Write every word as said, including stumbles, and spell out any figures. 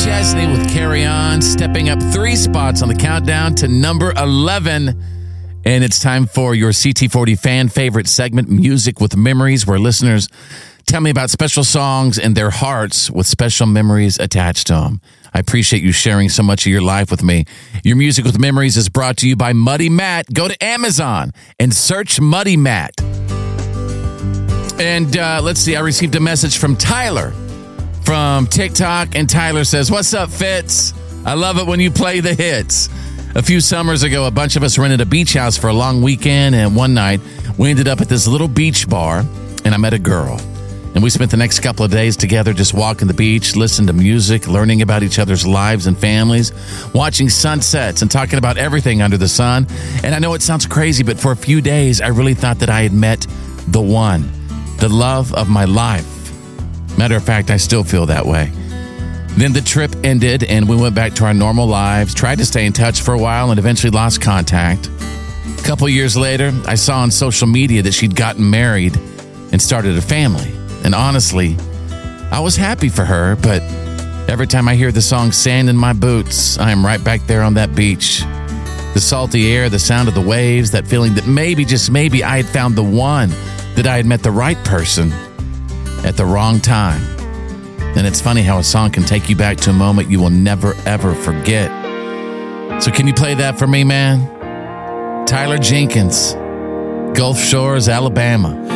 Chesney with Carry On, stepping up three spots on the countdown to number eleven. And it's time for your C T forty fan favorite segment, Music with Memories, where listeners tell me about special songs in their hearts with special memories attached to them. I appreciate you sharing so much of your life with me. Your Music with Memories is brought to you by Muddy Matt. Go to Amazon and search Muddy Matt. And uh, let's see, I received a message from Tyler from TikTok, and Tyler says, "What's up, Fitz? I love it when you play the hits." A few summers ago, a bunch of us rented a beach house for a long weekend, and one night, we ended up at this little beach bar, and I met a girl. And we spent the next couple of days together just walking the beach, listening to music, learning about each other's lives and families, watching sunsets, and talking about everything under the sun. And I know it sounds crazy, but for a few days, I really thought that I had met the one, the love of my life. Matter of fact, I still feel that way. Then the trip ended, and we went back to our normal lives, tried to stay in touch for a while, and eventually lost contact. A couple years later, I saw on social media that she'd gotten married and started a family. And honestly, I was happy for her, but every time I hear the song Sand in My Boots, I am right back there on that beach. The salty air, the sound of the waves, that feeling that maybe, just maybe, I had found the one, that I had met the right person at the wrong time. And it's funny how a song can take you back to a moment you will never, ever forget. So can you play that for me, man? Tyler Jenkins, Gulf Shores, Alabama.